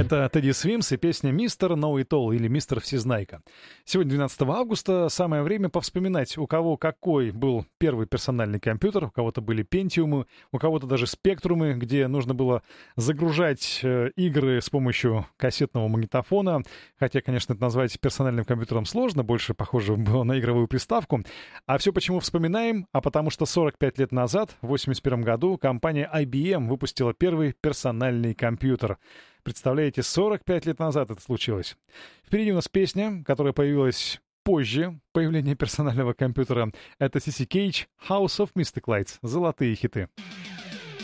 Это Тедди Свимс и песня «Мистер Know It All» или «Мистер Всезнайка». Сегодня, 12 августа, самое время повспоминать, у кого какой был первый персональный компьютер. У кого-то были пентиумы, у кого-то даже спектрумы, где нужно было загружать игры с помощью кассетного магнитофона. Хотя, конечно, это назвать персональным компьютером сложно, больше похоже было на игровую приставку. А все почему вспоминаем? А потому что 45 лет назад, в 1981 году, компания IBM выпустила первый персональный компьютер. Представляете, 45 лет назад это случилось. Впереди у нас песня, которая появилась позже появления персонального компьютера. Это CC Cage, House of Mystic Lights. Золотые хиты.